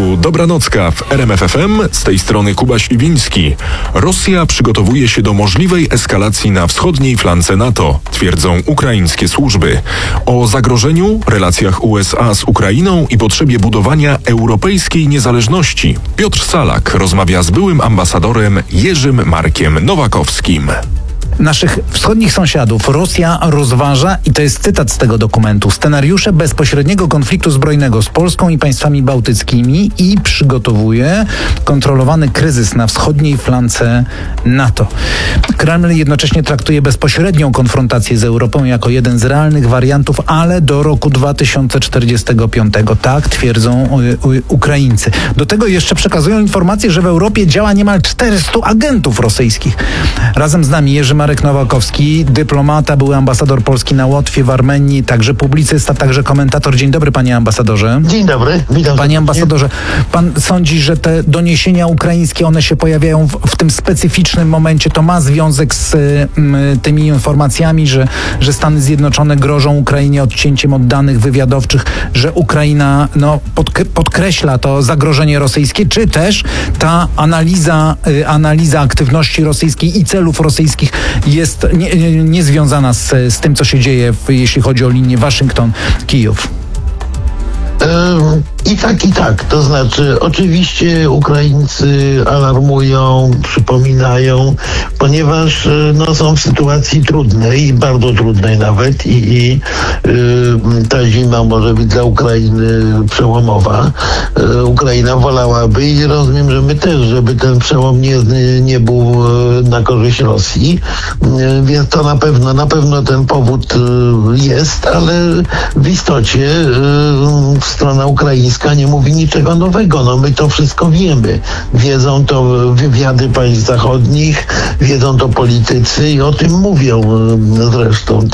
Tu Dobranocka w RMF FM, z tej strony Kuba Śliwiński. Rosja przygotowuje się do możliwej eskalacji na wschodniej flance NATO, twierdzą ukraińskie służby. O zagrożeniu, relacjach USA z Ukrainą i potrzebie budowania europejskiej niezależności Piotr Salak rozmawia z byłym ambasadorem Jerzym Markiem Nowakowskim. Naszych wschodnich sąsiadów Rosja rozważa, i to jest cytat z tego dokumentu, scenariusze bezpośredniego konfliktu zbrojnego z Polską i państwami bałtyckimi i przygotowuje kontrolowany kryzys na wschodniej flance NATO. Kreml jednocześnie traktuje bezpośrednią konfrontację z Europą jako jeden z realnych wariantów, ale do roku 2045. Tak twierdzą Ukraińcy. Do tego jeszcze przekazują informację, że w Europie działa niemal 400 agentów rosyjskich. Razem z nami Jerzy Marek Nowakowski, dyplomata, były ambasador Polski na Łotwie, w Armenii, także publicysta, także komentator. Dzień dobry, panie ambasadorze. Dzień dobry, witam. Panie ambasadorze, pan sądzi, że te doniesienia ukraińskie, one się pojawiają w tym specyficznym momencie, to ma związek z tymi informacjami, że Stany Zjednoczone grożą Ukrainie odcięciem od danych wywiadowczych, że Ukraina podkreśla to zagrożenie rosyjskie, czy też ta analiza aktywności rosyjskiej i celów rosyjskich jest niezwiązana z tym, co się dzieje, jeśli chodzi o linię Waszyngton-Kijów? I tak. To znaczy, oczywiście Ukraińcy alarmują, przypominają, ponieważ są w sytuacji trudnej, bardzo trudnej nawet i ta zima może być dla Ukrainy przełomowa. Ukraina wolałaby i rozumiem, że my też, żeby ten przełom nie był na korzyść Rosji, więc to na pewno ten powód jest, ale w istocie strona ukraińska nie mówi niczego nowego. My to wszystko wiemy. Wiedzą to wywiady państw zachodnich, wiedzą to politycy i o tym mówią zresztą.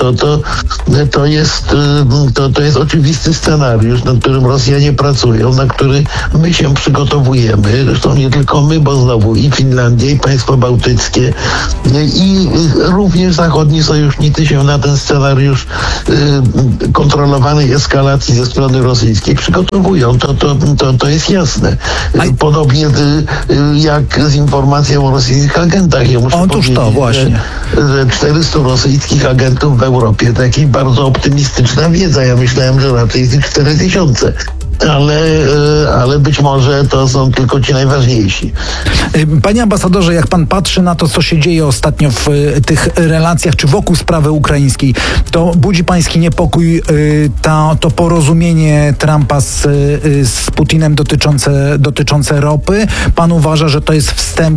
To jest oczywisty scenariusz, nad którym Rosjanie pracują, na który my się przygotowujemy. Zresztą nie tylko my, bo znowu i Finlandia, i państwa bałtyckie, i również zachodni sojusznicy się na ten scenariusz kontrolowanej eskalacji ze strony rosyjskiej przygotowują. To jest jasne. Podobnie jak z informacją o rosyjskich agentach. Ja muszę powiedzieć, to właśnie. Że 400 rosyjskich agentów w Europie, to jakaś bardzo optymistyczna wiedza. Ja myślałem, że raczej jest ich 4000. Ale być może to są tylko ci najważniejsi. Panie ambasadorze, jak pan patrzy na to, co się dzieje ostatnio w tych relacjach, czy wokół sprawy ukraińskiej, to budzi pański niepokój to porozumienie Trumpa z Putinem dotyczące ropy? Pan uważa, że to jest wstęp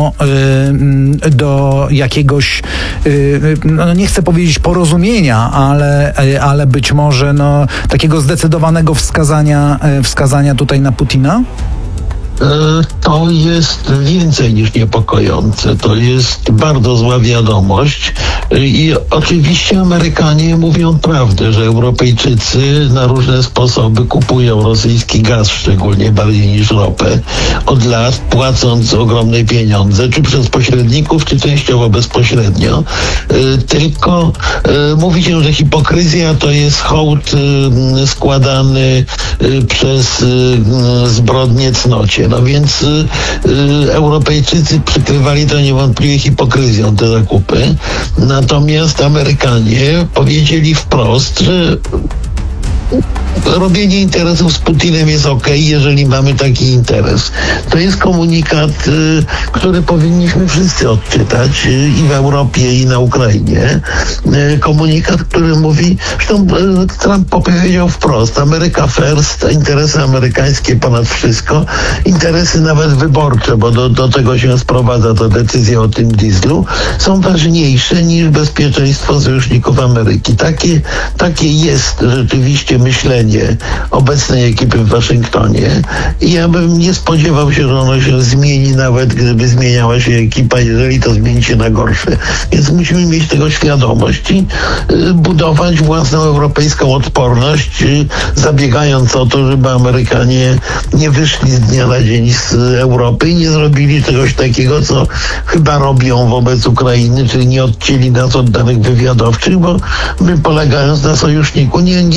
do jakiegoś, nie chcę powiedzieć porozumienia, ale być może takiego zdecydowanego wskazania tutaj na Putina? To jest więcej niż niepokojące. To jest bardzo zła wiadomość i oczywiście Amerykanie mówią prawdę, że Europejczycy na różne sposoby kupują rosyjski gaz, szczególnie bardziej niż ropę, od lat, płacąc ogromne pieniądze, czy przez pośredników, czy częściowo bezpośrednio. Tylko mówi się, że hipokryzja to jest hołd składany przez zbrodnię cnocie. Więc Europejczycy przykrywali to niewątpliwie hipokryzją, te zakupy. Natomiast Amerykanie powiedzieli wprost, że robienie interesów z Putinem jest okej, jeżeli mamy taki interes. To jest komunikat, który powinniśmy wszyscy odczytać i w Europie, i na Ukrainie. Komunikat, który mówi, zresztą Trump powiedział wprost, America first, interesy amerykańskie ponad wszystko, interesy nawet wyborcze, bo do tego się sprowadza ta decyzja o tym dieslu, są ważniejsze niż bezpieczeństwo sojuszników Ameryki. Takie jest rzeczywiście myślenie obecnej ekipy w Waszyngtonie i ja bym nie spodziewał się, że ono się zmieni, nawet gdyby zmieniała się ekipa, jeżeli to zmieni się na gorsze. Więc musimy mieć tego świadomość i budować własną europejską odporność, zabiegając o to, żeby Amerykanie nie wyszli z dnia na dzień z Europy i nie zrobili czegoś takiego, co chyba robią wobec Ukrainy, czyli nie odcięli nas od danych wywiadowczych, bo my, polegając na sojuszniku, nie mamy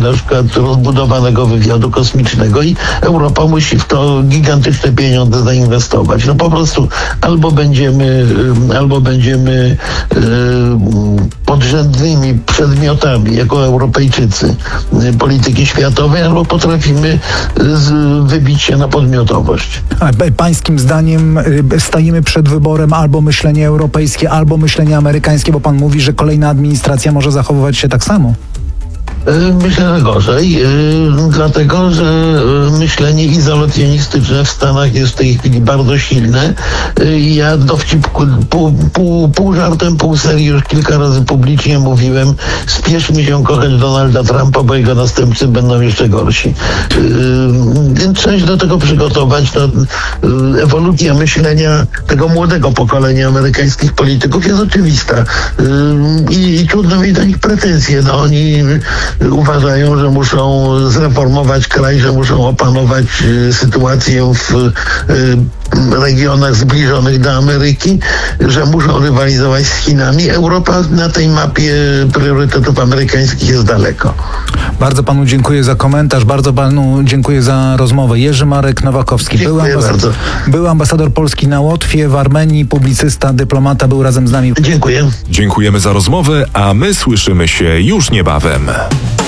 na przykład rozbudowanego wywiadu kosmicznego i Europa musi w to gigantyczne pieniądze zainwestować. No po prostu albo będziemy podrzędnymi przedmiotami jako Europejczycy polityki światowej, albo potrafimy wybić się na podmiotowość. A pańskim zdaniem stajemy przed wyborem albo myślenie europejskie, albo myślenie amerykańskie, bo pan mówi, że kolejna administracja może zachowywać się tak samo. Myślę, że gorzej, dlatego że myślenie izolacjonistyczne w Stanach jest w tej chwili bardzo silne. Ja dowcipku pół żartem, pół serii już kilka razy publicznie mówiłem: spieszmy się kochać Donalda Trumpa, bo jego następcy będą jeszcze gorsi. Więc trzeba się do tego przygotować. No, ewolucja myślenia tego młodego pokolenia amerykańskich polityków jest oczywista i trudno mieć do nich pretensje. No, oni uważają, że muszą zreformować kraj, że muszą opanować sytuację w regionach zbliżonych do Ameryki, że muszą rywalizować z Chinami. Europa na tej mapie priorytetów amerykańskich jest daleko. Bardzo panu dziękuję za komentarz, bardzo panu dziękuję za rozmowę. Jerzy Marek Nowakowski, był ambasador Polski na Łotwie, w Armenii, publicysta, dyplomata, był razem z nami. Dziękuję. Dziękujemy za rozmowę, a my słyszymy się już niebawem.